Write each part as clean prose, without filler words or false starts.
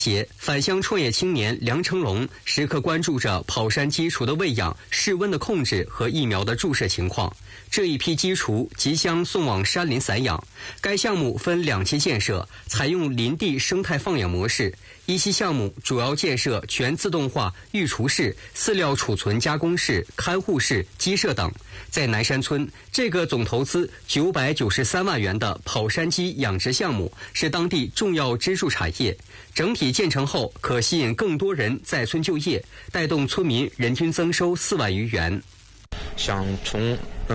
返乡创业青年梁成龙时刻关注着跑山鸡雏的喂养、室温的控制和疫苗的注射情况。这一批鸡雏即将送往山林散养。该项目分2期建设，采用林地生态放养模式。一期项目主要建设全自动化育雏室、饲料储存加工室、看护室、鸡舍等。在南山村，这个总投资993万元的跑山鸡养殖项目是当地重要支柱产业。整体建成后，可吸引更多人在村就业，带动村民人均增收4万余元。 想从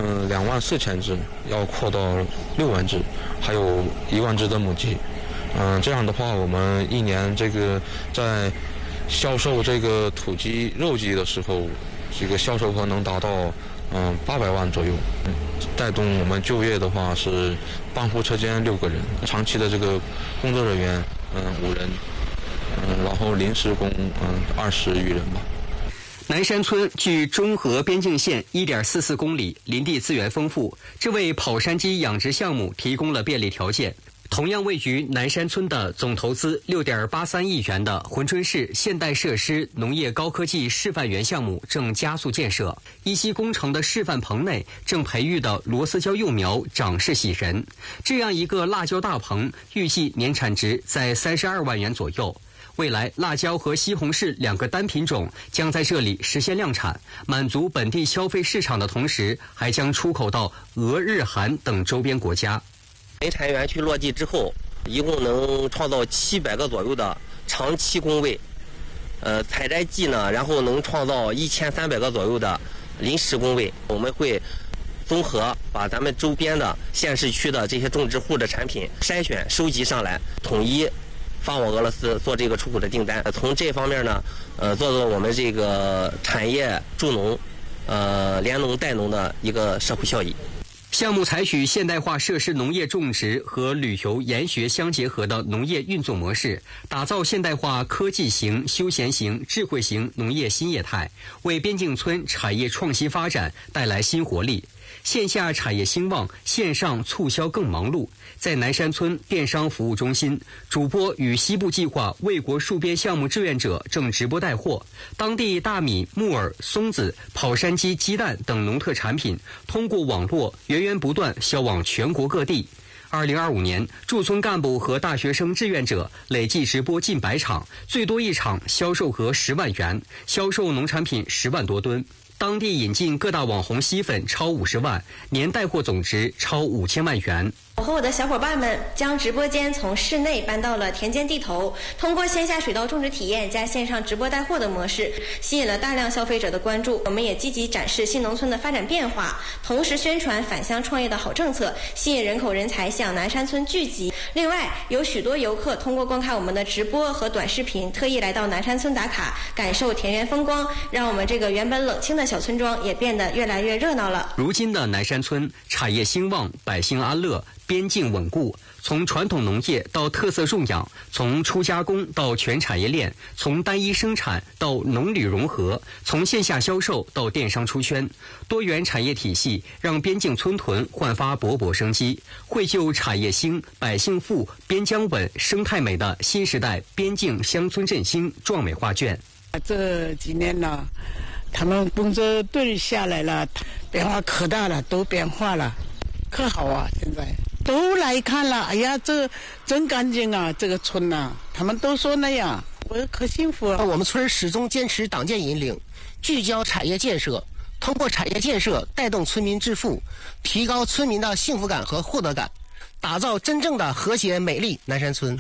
24000只要扩到6万只，还有1万只的母鸡。这样的话，我们一年这个在销售这个土鸡、肉鸡的时候，这个销售额能达到800万左右。带动我们就业的话是帮扶车间6个人，长期的这个工作人员5人，然后临时工20余人吧。 南山村距中和边境线1.44公里，林地资源丰富，这为跑山鸡养殖项目提供了便利条件。同样位于南山村的总投资6.83亿元的珲春市现代设施农业高科技示范园项目正加速建设。一期工程的示范棚内正培育的螺丝椒幼苗长势喜人。这样一个辣椒大棚，预计年产值在32万元左右。未来，辣椒和西红柿2个单品种将在这里实现量产，满足本地消费市场的同时，还将出口到俄、日、韩等周边国家。 林产园区落地之后，一共能创造700个左右的长期工位，采摘季呢，然后能创造1300个左右的临时工位。我们会综合把咱们周边的县市区的这些种植户的产品筛选收集上来，统一发往俄罗斯做这个出口的订单。从这方面呢，做我们这个产业助农，联农带农的一个社会效益。 项目采取现代化设施农业种植和旅游研学相结合的农业运作模式，打造现代化科技型、休闲型、智慧型农业新业态，为边境村产业创新发展带来新活力。线下产业兴旺，线上促销更忙碌。在南山村电商服务中心，主播与西部计划卫国戍边项目志愿者正直播带货，当地大米、木耳、松子、跑山鸡、鸡蛋等农特产品通过网络源源不断销往全国各地。2025年，驻村干部和大学生志愿者累计直播近100场，最多一场销售额10万元，销售农产品10万多吨。当地引进各大网红吸粉超50万，年带货总值超5000万元。 我和我的小伙伴们将直播间从室内搬到了田间地头，通过线下水稻种植体验加线上直播带货的模式，吸引了大量消费者的关注。我们也积极展示新农村的发展变化，同时宣传返乡创业的好政策，吸引人口人才向南山村聚集。另外，有许多游客通过观看我们的直播和短视频，特意来到南山村打卡，感受田园风光，让我们这个原本冷清的小村庄也变得越来越热闹了。 如今的南山村产业兴旺，百姓安乐，边境稳固，从传统农业到特色种养，从初加工到全产业链，从单一生产到农旅融合，从线下销售到电商出圈，多元产业体系让边境村屯焕发勃勃生机，绘就产业兴、百姓富、边疆稳、生态美的新时代边境乡村振兴壮美画卷。 这几年呢，他们工作队下来了，变化可大了，都变化了，可好啊！现在都来看了，哎呀，这真干净啊！这个村呐，他们都说那样，我可幸福了。 我们村始终坚持党建引领，聚焦产业建设，通过产业建设带动村民致富，提高村民的幸福感和获得感，打造真正的和谐美丽南山村。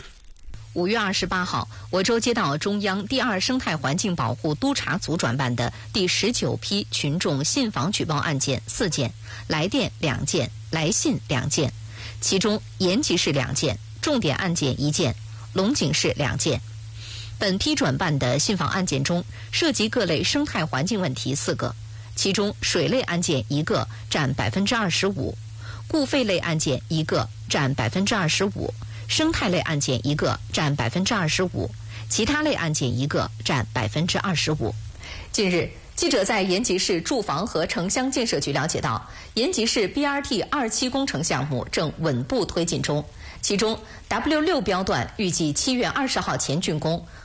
5月28号，我州接到中央第2生态环境保护督察组转办的第19批群众信访举报案件4件，来电2件，来信2件，其中延吉市2件，重点案件1件，龙井市2件。本批转办的信访案件中，涉及各类生态环境问题4个，其中水类案件1个，占25%，固废类案件1个，占25%。生态类案件1个，占25%，其他类案件1个，占25%。近日，记者在延吉市住房和城乡建设局了解到，延吉市 BRT 2期工程项目正稳步推进中。 其中 W6 标段预计7月20号前竣工。